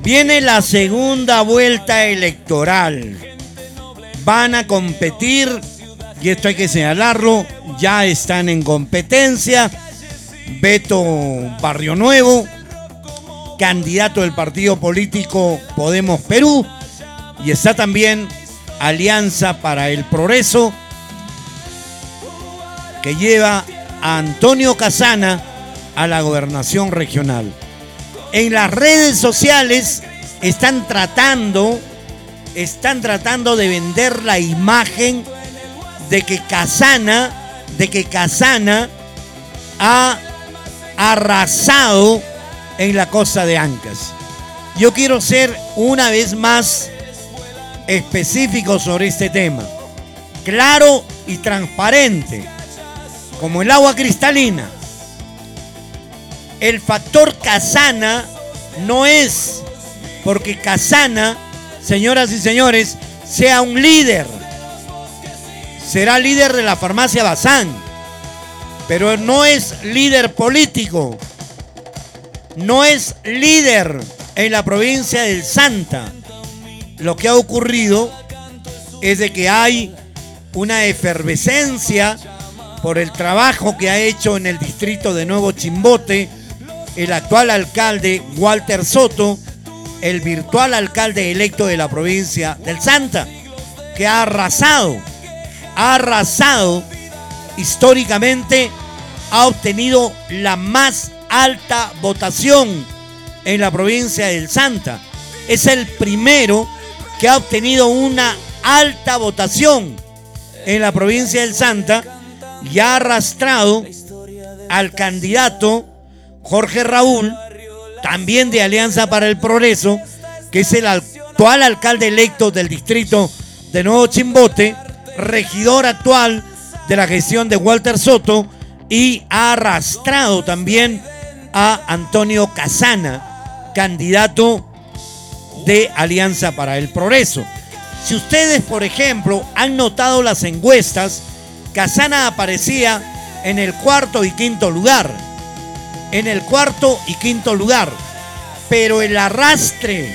Viene la segunda vuelta electoral. Van a competir, y esto hay que señalarlo, ya están en competencia. Beto Barrio Nuevo, candidato del partido político Podemos Perú, y está también Alianza para el Progreso, que lleva a Antonio Casana a la gobernación regional. En las redes sociales están tratando de vender la imagen de que Casana ha arrasado en la costa de Ancash. Yo quiero ser una vez más específico sobre este tema, claro y transparente, como el agua cristalina. El factor Casana no es porque Casana, señoras y señores, sea un líder. Será líder de la farmacia Bazán, pero no es líder político. No es líder en la provincia del Santa. Lo que ha ocurrido es de que hay una efervescencia por el trabajo que ha hecho en el distrito de Nuevo Chimbote el actual alcalde Walter Soto, el virtual alcalde electo de la provincia del Santa, que ha arrasado históricamente, ha obtenido la más alta votación en la provincia del Santa. Es el primero que ha obtenido una alta votación en la provincia del Santa y ha arrastrado al candidato Jorge Raúl, también de Alianza para el Progreso, que es el actual alcalde electo del distrito de Nuevo Chimbote, regidor actual de la gestión de Walter Soto, y ha arrastrado también a Antonio Casana, candidato de Alianza para el Progreso. Si ustedes, por ejemplo, han notado las encuestas, Casana aparecía en el cuarto y quinto lugar. Pero el arrastre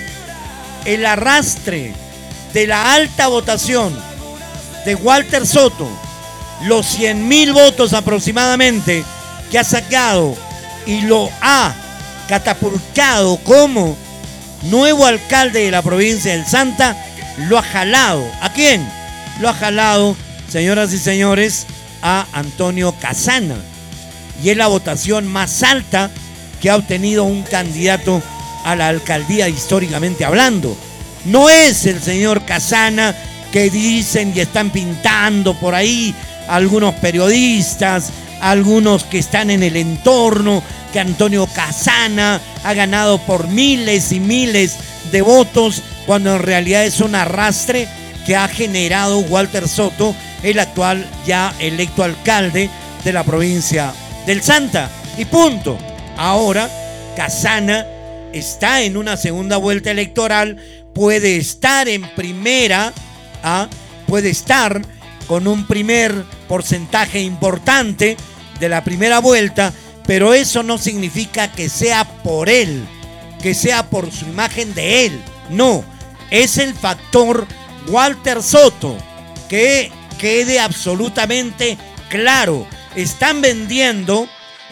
de la alta votación de Walter Soto, los 100,000 votos aproximadamente que ha sacado y lo ha catapultado como nuevo alcalde de la provincia del Santa, lo ha jalado. ¿A quién? Lo ha jalado, señoras y señores, a Antonio Casana. Y es la votación más alta que ha obtenido un candidato a la alcaldía históricamente hablando. No es el señor Casana que dicen y están pintando por ahí algunos periodistas, algunos que están en el entorno, que Antonio Casana ha ganado por miles y miles de votos, cuando en realidad es un arrastre que ha generado Walter Soto, el actual ya electo alcalde de la provincia del Santa. Y punto. Ahora Casana está en una segunda vuelta electoral, puede estar en primera, puede estar con un primer porcentaje importante de la primera vuelta, pero eso no significa que sea por él, que sea por su imagen de él. No, es el factor Walter Soto, que quede absolutamente claro. Están vendiendo,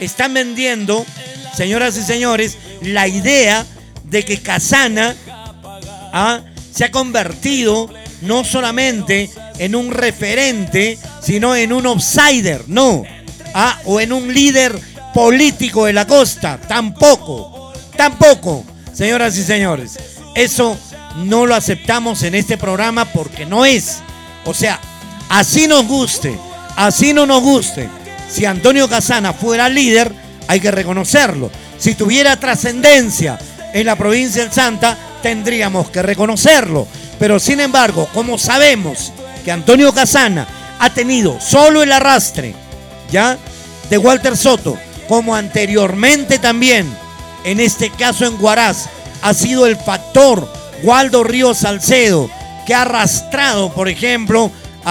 señoras y señores, la idea de que Casana se ha convertido no solamente en un referente, sino en un outsider, no, o en un líder político de la costa. Tampoco, señoras y señores. Eso no lo aceptamos en este programa porque no es. O sea, así nos guste, así no nos guste. Si Antonio Casana fuera líder, hay que reconocerlo. Si tuviera trascendencia en la provincia del Santa, tendríamos que reconocerlo. Pero sin embargo, como sabemos que Antonio Casana ha tenido solo el arrastre, ¿ya?, de Walter Soto, como anteriormente también, en este caso en Huaraz, ha sido el factor Waldo Ríos Salcedo, que ha arrastrado, por ejemplo,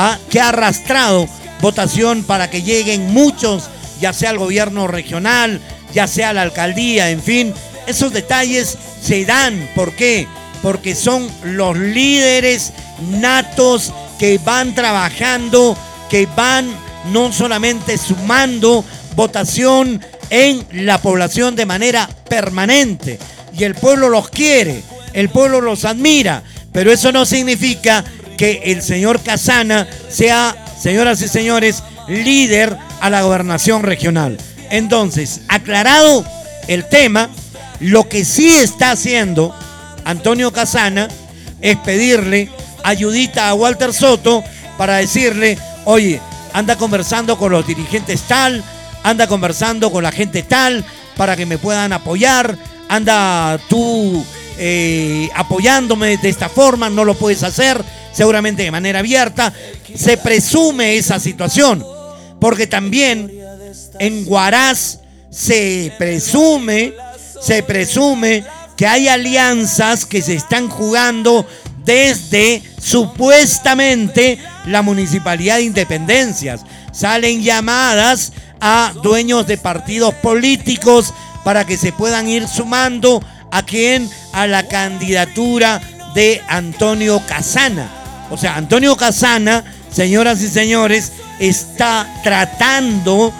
votación para que lleguen muchos, ya sea al gobierno regional, ya sea a la alcaldía, en fin, Esos detalles se dan. ¿Por qué? Porque son los líderes natos que van trabajando, que van no solamente sumando votación en la población de manera permanente. Y el pueblo los quiere, el pueblo los admira. Pero eso no significa que el señor Casana sea, señoras y señores, líder a la gobernación regional. Entonces, aclarado el tema, lo que sí está haciendo Antonio Casana es pedirle ayudita a Walter Soto para decirle, oye, anda conversando con los dirigentes tal, anda conversando con la gente tal, para que me puedan apoyar, anda tú apoyándome de esta forma, no lo puedes hacer, seguramente de manera abierta. Se presume esa situación, porque también en Huaraz se presume que hay alianzas que se están jugando desde supuestamente la Municipalidad de Independencias. Salen llamadas a dueños de partidos políticos para que se puedan ir sumando a quién, a la candidatura de Antonio Casana. O sea, Antonio Casana, señoras y señores, está tratando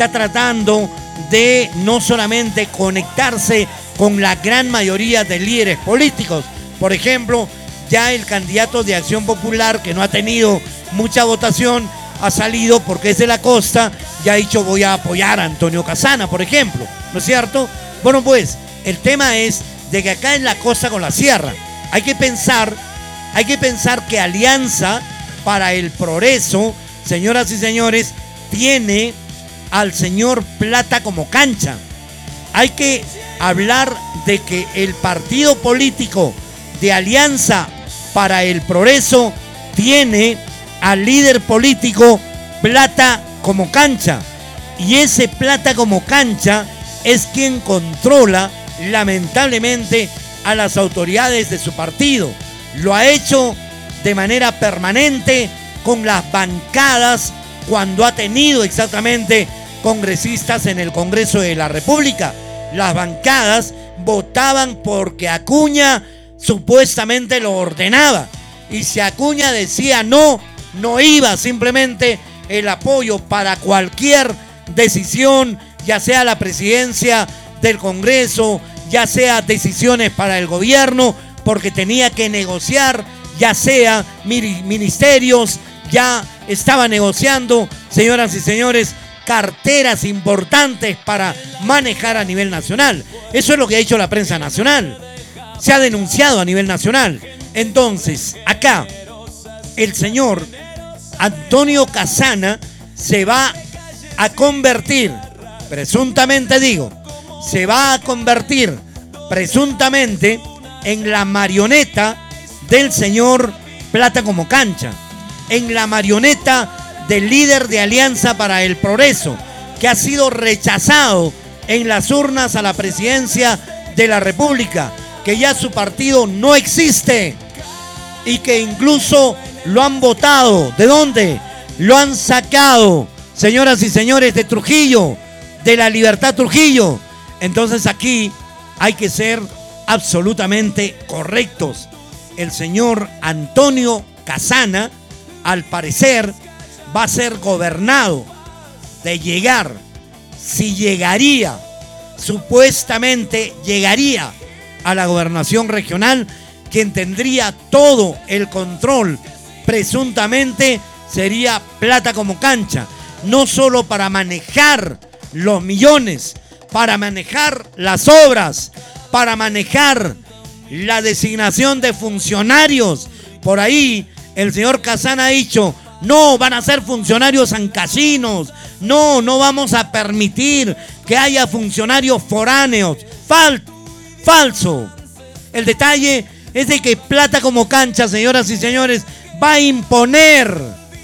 de no solamente conectarse con la gran mayoría de líderes políticos. Por ejemplo, ya el candidato de Acción Popular, que no ha tenido mucha votación, ha salido porque es de la costa y ha dicho voy a apoyar a Antonio Casana, por ejemplo, ¿no es cierto? Bueno, pues el tema es de que acá en la costa con la sierra hay que pensar que Alianza para el Progreso, señoras y señores, tiene al señor Plata como cancha. Hay que hablar de que el partido político de Alianza para el Progreso tiene al líder político Plata como cancha. Y ese Plata como cancha es quien controla, lamentablemente, a las autoridades de su partido. Lo ha hecho de manera permanente con las bancadas cuando ha tenido exactamente congresistas en el Congreso de la República. Las bancadas votaban porque Acuña supuestamente lo ordenaba. Y si Acuña decía no, no iba. Simplemente el apoyo para cualquier decisión, ya sea la presidencia del Congreso, ya sea decisiones para el gobierno, porque tenía que negociar, ya sea ministerios, ya estaba negociando, señoras y señores, carteras importantes para manejar a nivel nacional. Eso es lo que ha dicho la prensa nacional. Se ha denunciado a nivel nacional. Entonces, acá, el señor Antonio Casana se va a convertir, presuntamente digo, se va a convertir presuntamente en la marioneta del señor Plata como cancha, en la marioneta del líder de Alianza para el Progreso, que ha sido rechazado en las urnas a la presidencia de la República, que ya su partido no existe y que incluso lo han votado. ¿De dónde? Lo han sacado, señoras y señores, de Trujillo, de la Libertad Trujillo. Entonces aquí hay que ser absolutamente correctos. El señor Antonio Casana, al parecer, va a ser gobernado de llegar, si llegaría, supuestamente llegaría a la gobernación regional, quien tendría todo el control, presuntamente, sería Plata como cancha, no solo para manejar los millones, para manejar las obras, para manejar la designación de funcionarios. Por ahí el señor Casana ha dicho, no, van a ser funcionarios en casinos, no vamos a permitir que haya funcionarios foráneos. Falso. El detalle es de que Plata como cancha, señoras y señores, va a imponer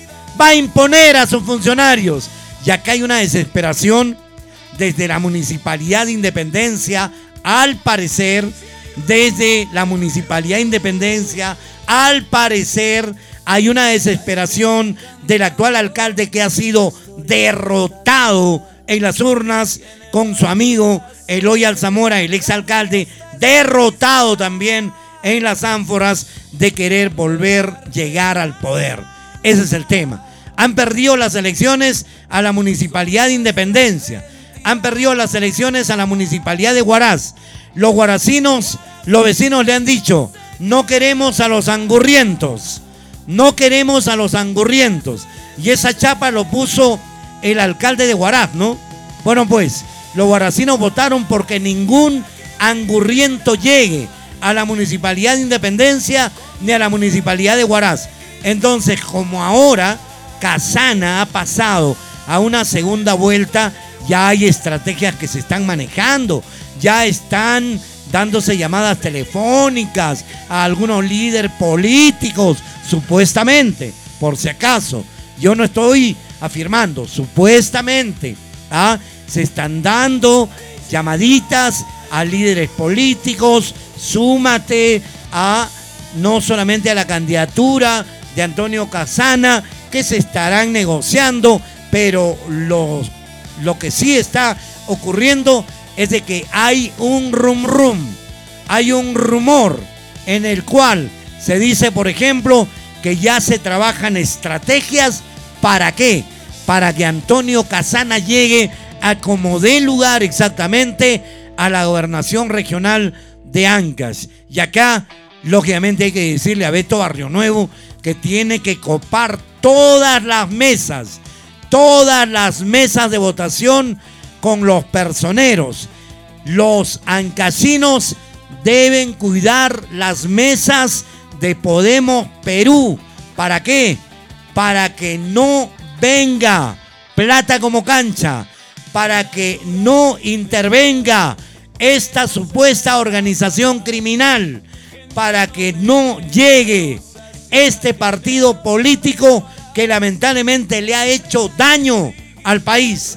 a sus funcionarios. Y acá hay una desesperación desde la Municipalidad de Independencia, al parecer, desde la Municipalidad de Independencia, al parecer, hay una desesperación del actual alcalde que ha sido derrotado en las urnas con su amigo Eloy Alzamora, el exalcalde, derrotado también en las ánforas de querer volver a llegar al poder. Ese es el tema. Han perdido las elecciones a la Municipalidad de Independencia. Han perdido las elecciones a la Municipalidad de Huaraz. Los huaracinos, los vecinos le han dicho, no queremos a los angurrientos. No queremos a los angurrientos. Y esa chapa lo puso el alcalde de Huaraz, ¿no? Bueno, pues, los huaracinos votaron porque ningún angurriento llegue a la Municipalidad de Independencia ni a la Municipalidad de Huaraz. Entonces, como ahora Casana ha pasado a una segunda vuelta, ya hay estrategias que se están manejando, ya están dándose llamadas telefónicas a algunos líderes políticos, supuestamente, por si acaso. Yo no estoy afirmando, supuestamente, se están dando llamaditas a líderes políticos, súmate a no solamente a la candidatura de Antonio Casana, que se estarán negociando, pero lo que sí está ocurriendo es de que hay un hay un rumor en el cual se dice, por ejemplo, que ya se trabajan estrategias. ¿Para qué? Para que Antonio Casana llegue a como dé lugar exactamente a la gobernación regional de Ancash. Y acá, lógicamente, hay que decirle a Beto Barrionuevo que tiene que copar todas las mesas de votación con los personeros. Los ancashinos deben cuidar las mesas de Podemos Perú. ¿Para qué? Para que no venga plata como cancha, para que no intervenga esta supuesta organización criminal, para que no llegue este partido político que lamentablemente le ha hecho daño al país,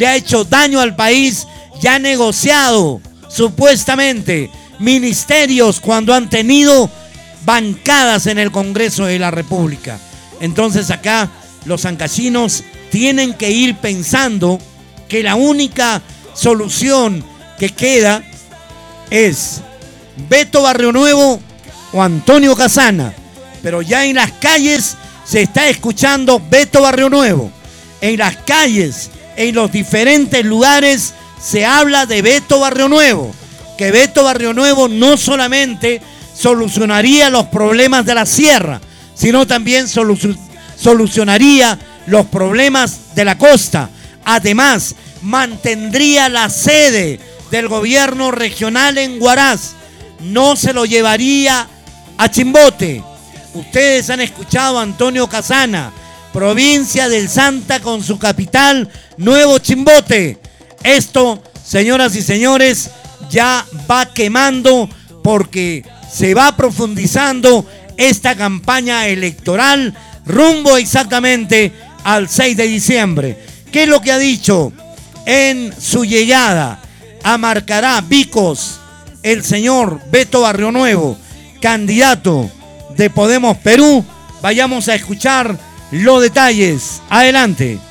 ya ha negociado supuestamente ministerios cuando han tenido bancadas en el Congreso de la República. Entonces acá los ancashinos tienen que ir pensando que la única solución que queda es Beto Barrionuevo o Antonio Casana. Pero ya en las calles se está escuchando Beto Barrionuevo. En las calles, en los diferentes lugares, se habla de Beto Barrionuevo. Que Beto Barrionuevo no solamente solucionaría los problemas de la sierra, sino también solucionaría los problemas de la costa. Además, mantendría la sede del gobierno regional en Huaraz. No se lo llevaría a Chimbote. Ustedes han escuchado a Antonio Casana, provincia del Santa con su capital, Nuevo Chimbote. Esto, señoras y señores, ya va quemando porque se va profundizando esta campaña electoral rumbo exactamente al 6 de diciembre. ¿Qué es lo que ha dicho en su llegada a Marcará, Vicos, el señor Beto Barrionuevo, candidato de Podemos Perú? Vayamos a escuchar los detalles. Adelante.